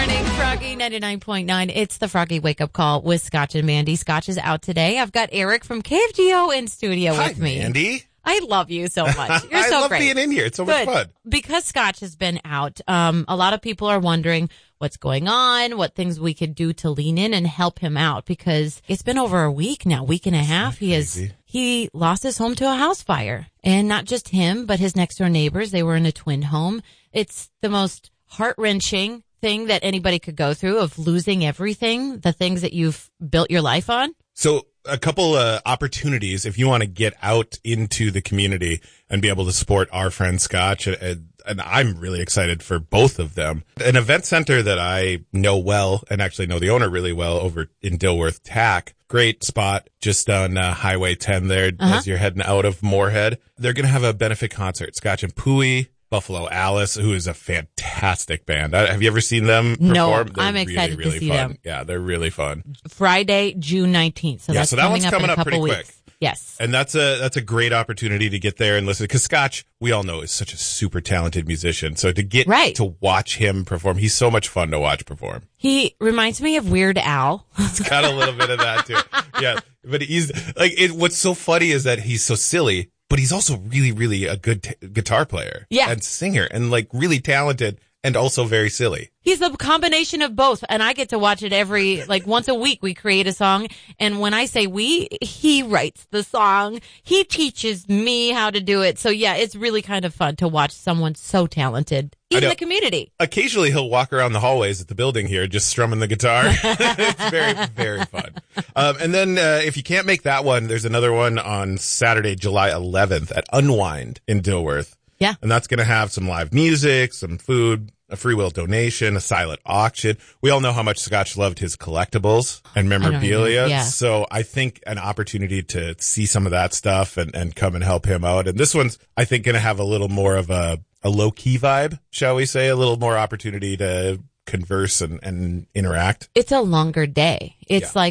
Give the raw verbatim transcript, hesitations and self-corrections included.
morning, Froggy ninety-nine point nine. It's the Froggy Wake Up Call with Scotch and Mandy. Scotch is out today. I've got Eric from K F G O in studio Hi, with me. Mandy. I love you so much. You're I so love great. being in here. It's so Good. much fun. Because Scotch has been out, um, a lot of people are wondering what's going on, what things we could do to lean in and help him out, because it's been over a week now, week and a half. He is, he lost his home to a house fire, and not just him, but his next door neighbors. They were in a twin home. It's the most heart wrenching thing that anybody could go through, of losing everything, the things that you've built your life on. So a couple uh, opportunities if you want to get out into the community and be able to support our friend Scotch. And, and I'm really excited for both of them. An event center that I know well, and actually know the owner really well, over in Dilworth, T A C. Great spot just on uh, Highway ten there uh-huh. as you're heading out of Moorhead. They're going to have a benefit concert. Scotch and Pooey, Buffalo Alice, who is a fantastic band. Uh, have you ever seen them perform? No, they're I'm excited really, really to see fun. them. Yeah, they're really fun. Friday, June nineteenth. So yeah, that's so that coming one's up coming in a up couple pretty weeks. quick. Yes. And that's a that's a great opportunity to get there and listen, because Scotch, we all know, is such a super talented musician. So to get right. to watch him perform, he's so much fun to watch perform. He reminds me of Weird Al. It's got a little bit of that too. Yeah, but he's like, it, what's so funny is that he's so silly, but he's also really, really a good t- guitar player yeah. and singer, and like really talented and also very silly. He's the combination of both, and I get to watch it every, like once a week we create a song, and when I say we, he writes the song. He teaches me how to do it. So yeah, it's really kind of fun to watch someone so talented in the community. Occasionally he'll walk around the hallways at the building here just strumming the guitar. It's very, very fun. Um, and then uh, if you can't make that one, there's another one on Saturday, July eleventh at Unwind in Dilworth. Yeah. And that's going to have some live music, some food, a free will donation, a silent auction. We all know how much Scotch loved his collectibles and memorabilia. Yeah. So I think an opportunity to see some of that stuff and, and come and help him out. And this one's, I think, going to have a little more of a, a low-key vibe, shall we say, a little more opportunity to converse and, and interact. It's a longer day. It's yeah. like